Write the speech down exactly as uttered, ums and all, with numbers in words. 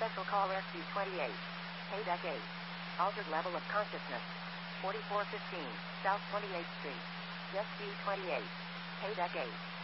Special call S U twenty-eight. Paydeck eight. Altered level of consciousness. forty-four fifteen, South twenty-eighth Street. S U twenty-eight. Paydeck eight.